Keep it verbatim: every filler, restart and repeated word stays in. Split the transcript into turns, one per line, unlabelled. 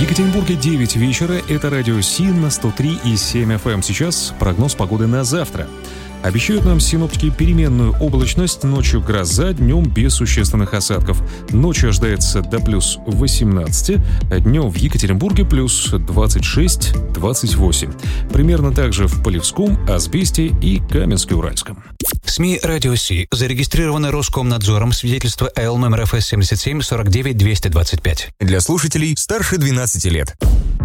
Екатеринбурге девять вечера. Это радио СИН на сто три и семь эф эм. Сейчас прогноз погоды на завтра. Обещают нам синоптики переменную облачность, ночью гроза, днем без существенных осадков. Ночью ожидается до плюс восемнадцати, а днем в Екатеринбурге плюс двадцать шесть - двадцать восемь. Примерно так же в Полевском, Асбесте и Каменске-Уральском.
СМИ «Радио Си» зарегистрированы Роскомнадзором, свидетельство эл номер эф эс семьдесят семь сорок девять двести двадцать пять.
Для слушателей старше двенадцати лет.